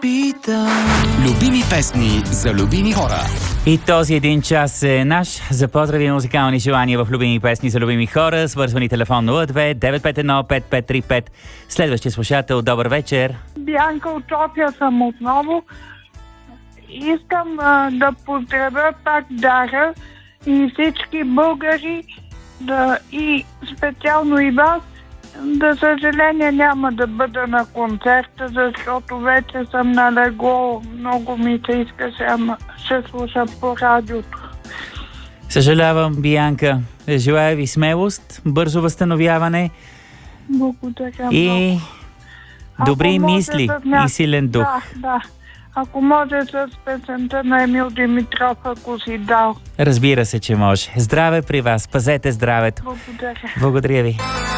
Любими песни за любими хора. И този един час е наш за поздрави и музикални желания в любими песни за любими хора. Свързвани телефон 02-951-5535. Следващия слушател, добър вечер. Бянка от София съм отново. Искам да поздравя пак Дара и всички българи и специално и вас. За съжаление няма да бъда на концерта, защото вече съм на легло. Много ми се искаше, ама ще слушам по радиото. Съжалявам, Бианка. Желая ви смелост, бързо възстановяване. Благодаря и добри мисли и силен дух. Да. Ако може с песента на Емил Димитров, ако си дал. Разбира се, че може. Здраве при вас. Пазете здравето. Благодаря. Благодаря ви.